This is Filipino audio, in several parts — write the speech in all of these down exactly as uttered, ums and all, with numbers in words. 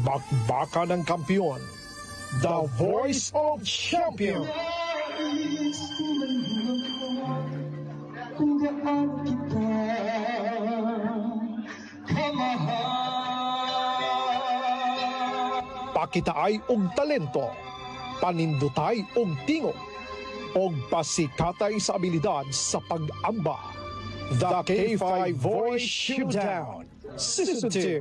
Bakbakan ng kampiyon, The Voice of Champion. Kung gaano kita kamahal. Pakitaay og talento, panindutay og tingog, og pasikatay sa abilidad sa pag-amba. The K five Voice Showdown Season two.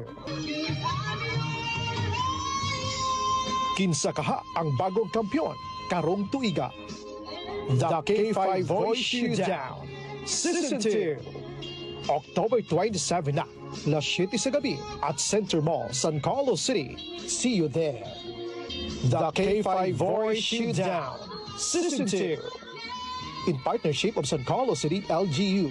Kinsa kaha ang bagong kampiyon karong tuiga. The K five Voice Showdown Season two. October twenty-seventh na, alas siyete sa gabi at Center Mall, San Carlos City. See you there. The K five Voice Showdown Season two. In partnership of San Carlos City L G U.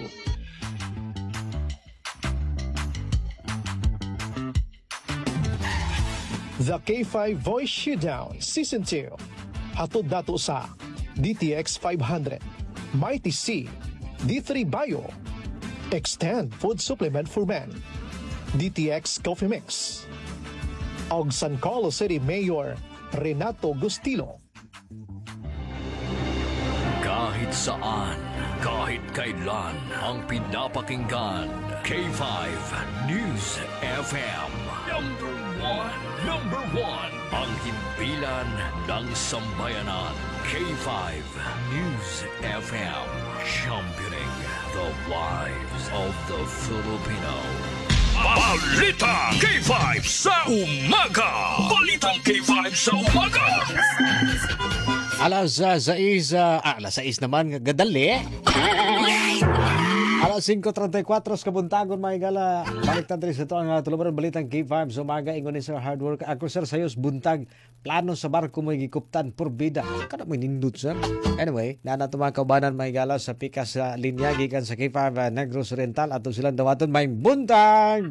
The K five Voice Showdown Season two. Hatod dato sa D T X five hundred, Mighty C, D three Bio, Extend Food Supplement for Men, D T X Coffee Mix, og San Carlos City Mayor Renato Gustilo. Kahit saan, kahit kailan, ang pinapakinggan, K five News F M. Number one, number one, ang himpilan ng sambayanan, K five News F M. Championing the lives of the Filipino. Balita K five sa umaga! Balitang K five sa umaga! Alas uh, sais, uh, ah, alas sais naman, gadali. Alas singko trenta y cuatro sa kabuntagon, mga gala. Balik na rin sa ito ang uh, tulubaran balitang K five sa umaga. Ingon ni Sir Hard Work. Ako, Sir, sayos buntag. Plano sa barko mo gikuptan por bida. Kada mo nindut, Sir. Anyway, nana ito mga kaubanan, mga gala, sa pikas sa uh, linya, gikan sa K five uh, Negros Oriental. Ato silang dawaton, may buntag!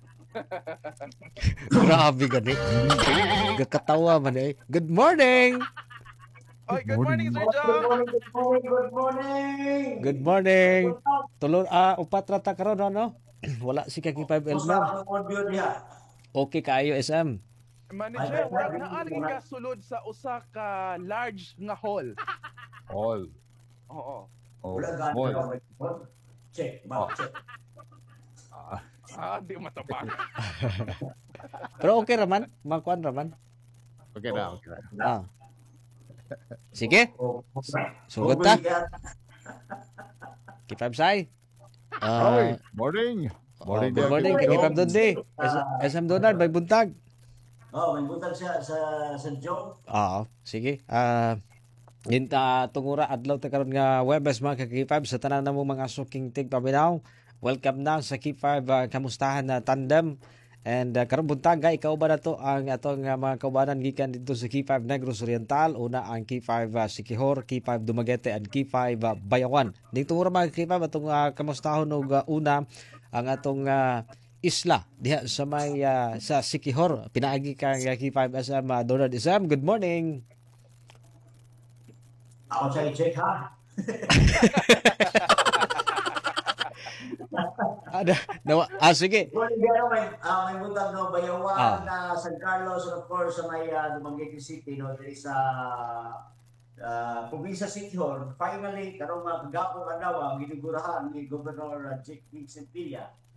Grabe gani. Gakatawa man eh. Good morning! Oy, good morning, Sir Joe. Good morning, good morning, good morning. Good morning. Tulor ah upat rata karon no? Wala si Kaki five Elmer. Okay kayo S M. Manager, naa lagi ka sulod sa usa ka large nga hall. All. Oo. Oh, Wala boy. gano'n. Check, Oh. check. Ah, di matapang. Pero okay raman, makuan raman. Okay na, okay na. Ah. Sige. Oh, Sugod ta. Kay five say. Hi, Ah, morning. oh, Morning. good morning kay five Dondi. S M Donald may buntag. Oh, may butang siya sa Saint John. Ah, sige. Ah, Ginta tungura adlaw ta karon nga Webes mga ka-K five sa tanan namo mga suking tig paminaw. Welcome na sa K five uh, kamustahan na tandem. And uh, karon buntag ga ikaw ba na to ang atong uh, mga kaubanan gikan dito sa K five Negros Oriental, una ang K five uh, Siquijor, K five Dumaguete and K five uh, Bayawan. Dito ra mga K five atong uh, kamustahon og uh, una ang atong uh, isla diha sa may uh, sa Siquijor. Pinaagi kang uh, K five S M uh, Donald S M. Good morning. Ako siya i-check ha. Ada nawa ah sige. Good morning, gano'n. May, uh, may butang no, Bayawan, Ah. na San Carlos, and of course, sa may uh, Dumaguete City, no, there is sa uh, Provincia City Hall. Finally, karong mga kagapong adaw, ang ginugurahan ni Governor uh, Jake Vincent Villa.